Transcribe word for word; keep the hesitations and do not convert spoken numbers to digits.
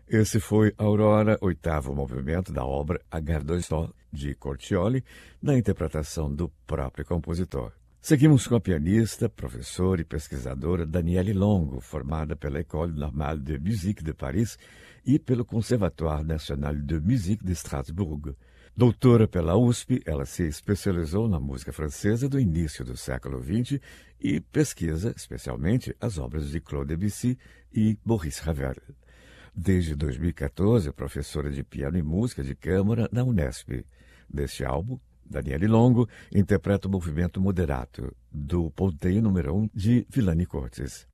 Esse foi Aurora, oitavo movimento da obra A Gare de Sol, de Cortioli, na interpretação do próprio compositor. Seguimos com a pianista, professora e pesquisadora Daniele Longo, formada pela École Normale de Musique de Paris e pelo Conservatoire National de Musique de Strasbourg. Doutora pela U S P, ela se especializou na música francesa do início do século vinte e pesquisa, especialmente, as obras de Claude Debussy e Maurice Ravel. Desde dois mil e quatorze, é professora de piano e música de câmara na Unesp. Deste álbum, Daniele Longo interpreta o movimento moderato do Ponteio número um de Villani Cortes.